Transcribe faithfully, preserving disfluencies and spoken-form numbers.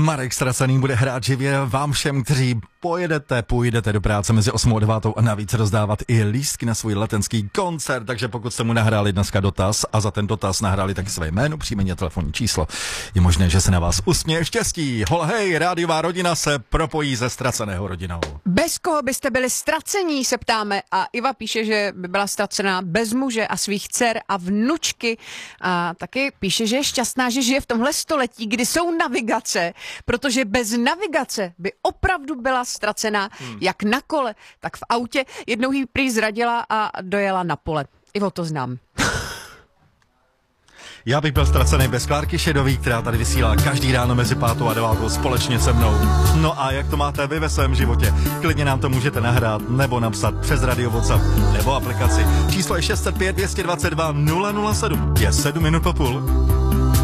Marek Ztracený bude hrát živě vám všem, kteří pojedete, půjdete do práce mezi osmou a devátou a navíc rozdávat i lístky na svůj letenský koncert, takže pokud jste mu nahráli dneska dotaz a za ten dotaz nahráli taky své jméno, příjmení a telefonní číslo, je možné, že se na vás usměje štěstí. Hol hej, rádiová rodina se propojí se Ztraceného rodinou. Bez koho byste byli ztracení, se ptáme, a Iva píše, že by byla ztracená bez muže a svých dcer a vnučky, a taky píše, že je šťastná, že žije v tomhle století, kdy jsou navigace, protože bez navigace by opravdu byla ztracená, hmm. jak na kole, tak v autě. Jednou jí prý zradila a dojela na pole. Ivo, to znám. Já bych byl ztracený bez Klárky Šedový, která tady vysílá každý ráno mezi pátou a devátou společně se mnou. No a jak to máte vy ve svém životě? Klidně nám to můžete nahrát nebo napsat přes radio WhatsApp nebo aplikaci. Číslo je šest set pět, dvě stě dvacet dva, nula nula sedm. Je sedm minut po půl.